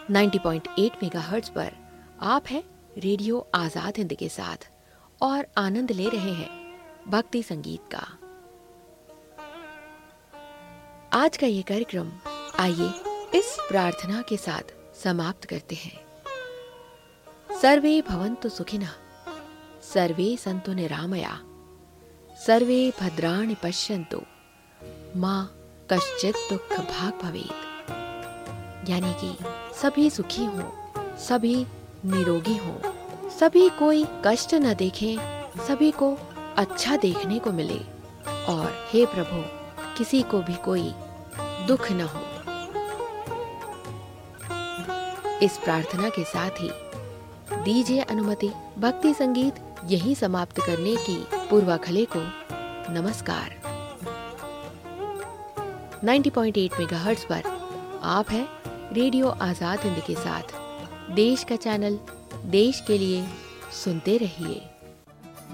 90.8 megahertz पर आप हैं रेडियो आजाद हिंद के साथ और आनंद ले रहे हैं भक्ति संगीत का। आज का ये कार्यक्रम आइए इस प्रार्थना के साथ समाप्त करते हैं। सर्वे भवन्तु सुखिनः, सर्वे सन्तु निरामया, सर्वे भद्राणि पश्यन्तु, मा कश्चित् दुःख भाग् भवेत्। यानी कि सभी सुखी हों, सभी निरोगी हों, सभी कोई कष्ट न देखें, सभी को अच्छा देखने को मिले और हे प्रभु किसी को भी कोई दुख न हो। इस प्रार्थना के साथ ही दीजिए अनुमति भक्ति संगीत यहीं समाप्त करने की। पूर्वाखले को नमस्कार। 90.8 मेगाहर्ट्ज पर आप हैं रेडियो आजाद हिंद के साथ। देश का चैनल, देश के लिए सुनते रहिए।